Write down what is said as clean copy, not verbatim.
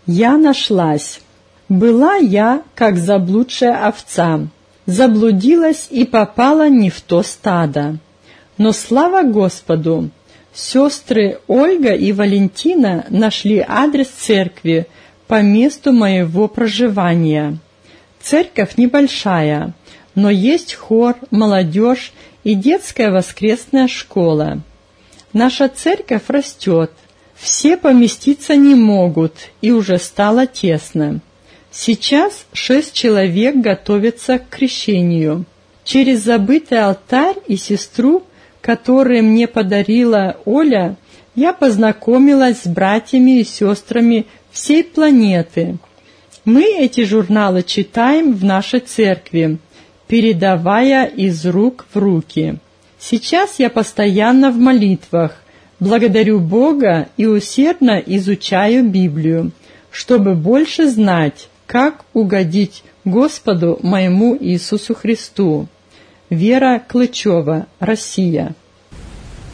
Я нашлась. Была я, как заблудшая овца, заблудилась и попала не в то стадо. Но слава Господу, сестры Ольга и Валентина нашли адрес церкви по месту моего проживания. Церковь небольшая, но есть хор, молодежь и детская воскресная школа. Наша церковь растет, все поместиться не могут, и уже стало тесно. Сейчас 6 человек готовятся к крещению. Через забытый алтарь и сестру, которые мне подарила Оля, я познакомилась с братьями и сестрами всей планеты. Мы эти журналы читаем в нашей церкви, передавая из рук в руки. Сейчас я постоянно в молитвах, благодарю Бога и усердно изучаю Библию, чтобы больше знать, как угодить Господу моему Иисусу Христу. Вера Клычева, Россия.